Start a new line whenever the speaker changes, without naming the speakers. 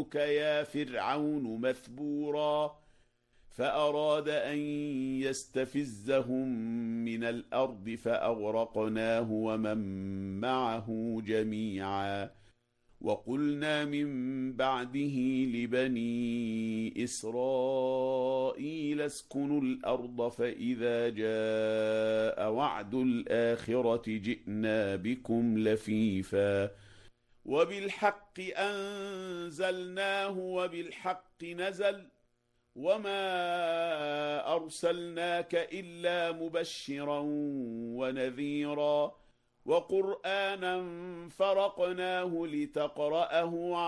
جزاؤك يا فرعون مثبورا فأراد أن يستفزهم من الأرض فأغرقناه ومن معه جميعا وقلنا من بعده لبني إسرائيل اسكنوا الأرض فإذا جاء وعد الآخرة جئنا بكم لفيفا وبالحق أنزلناه وبالحق نزل وما أرسلناك إلا مبشرا ونذيرا وقرآنا فرقناه لتقرأه